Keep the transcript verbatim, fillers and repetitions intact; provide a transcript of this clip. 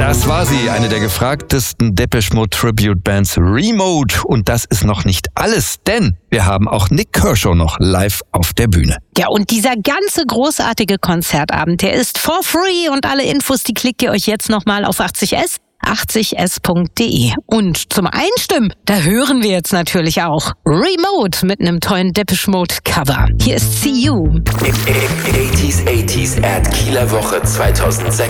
Das war sie, eine der gefragtesten Depeche Mode Tribute Bands, Remote. Und das ist noch nicht alles, denn wir haben auch Nik Kershaw noch live auf der Bühne. Ja, und dieser ganze großartige Konzertabend, der ist for free und alle Infos, die klickt ihr euch jetzt nochmal auf achtzig S, achtzig S Punkt de. Und zum Einstimmen, da hören wir jetzt natürlich auch Remote mit einem tollen Depeche Mode Cover. Hier ist See You. achtziger achtziger at Kieler Woche zweitausendsechs.